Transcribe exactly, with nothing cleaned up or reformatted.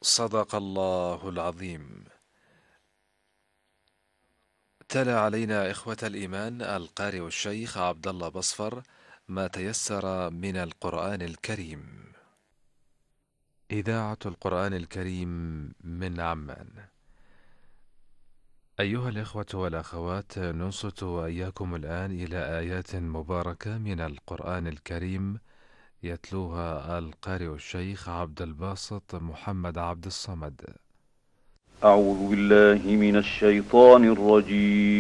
صدق الله العظيم. تلا علينا إخوة الإيمان القارئ الشيخ عبد الله بصفر ما تيسر من القرآن الكريم. إذاعة القرآن الكريم من عمان. أيها الإخوة والأخوات، ننصت وإياكم الآن إلى آيات مباركة من القرآن الكريم يتلوها القارئ الشيخ عبد الباسط محمد عبد الصمد. أعوذ بالله من الشيطان الرجيم